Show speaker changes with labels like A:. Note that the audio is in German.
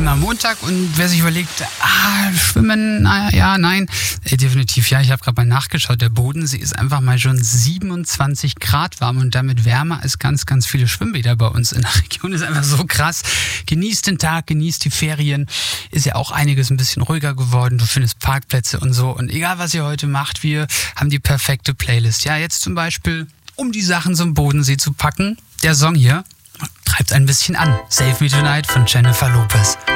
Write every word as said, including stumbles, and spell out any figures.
A: mal Montag und wer sich überlegt, ah, schwimmen, na, ja, nein, äh, definitiv ja, ich habe gerade mal nachgeschaut, der Bodensee ist einfach mal schon siebenundzwanzig Grad warm und damit wärmer als ganz, ganz viele Schwimmbäder bei uns in der Region, ist einfach so krass. Genießt den Tag, genießt die Ferien, ist ja auch einiges ein bisschen ruhiger geworden, du findest Parkplätze und so und egal was ihr heute macht, wir haben die perfekte Playlist. Ja, jetzt zum Beispiel, um die Sachen zum Bodensee zu packen, der Song hier treibt ein bisschen an. Save Me Tonight von Jennifer Lopez.